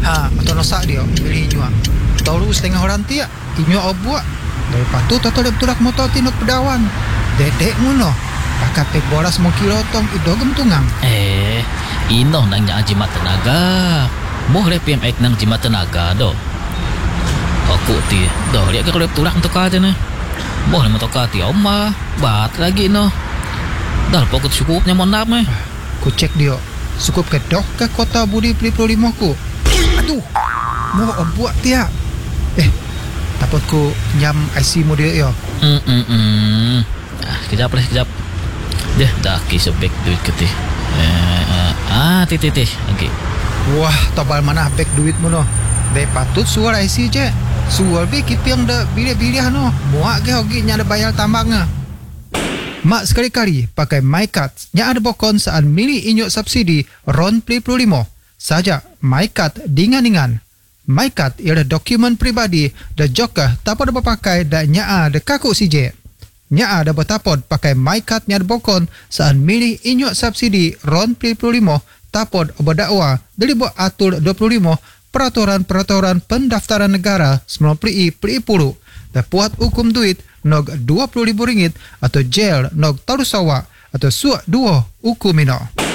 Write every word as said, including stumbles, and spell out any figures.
Ha, atau nosak dia pilih inyo. Tahu setengah orang ti inyo obuak. Dari patu atau lep tulak motor tinuk pedawan. Dedek ngono. Pakai pek boras mo kilotong idogem tungang. Eh, ino nang nya jimat tenaga. Moh le P M X nang jimat tenaga do. Aku ti, do lihat ke lep tulak untuk aja ne. Moh le motor ti oma, bat lagi no. Dah pokok cukupnya mon nap meh. Ku cek dia. Cukup ke dok ke kota Budi Peli Pulau Lima ku. Aduh. Mau obuak dia. Eh, takut ku nyam I C mu dia yo. Hmm hmm hmm. Ah, kejap lah kejap. Deh, dah kisah back duit ke ti. Eh, uh, ah, ti ti ti. Okey. Wah, tobal mana back duit mu no. Dai patut suar I C je. Suar be kipiang dah bilih-bilih no. Muak ke hogi nya ada bayar tambangnya. Mak sekali-kali pakai MyCard yang ada bokon saat milih inyo subsidi RON Peli Pulau Lima. Saja MyCard dingan-dingan. MyCard ialah dokumen pribadi dan juga dapat dipakai dan nyaa de kaku C J. Nyaa ada bertapod pakai MyCard yang ada bokon saat milih inyo subsidi RON Peli Pulau Lima tapod berdakwa dari buat atur dua puluh lima Peraturan-Peraturan Pendaftaran Negara sembilan puluh I Peli Puluh dan puat hukum duit nog dua puluh ribu ringgit atau jail nog tarusawa atau suak dua hukum ino.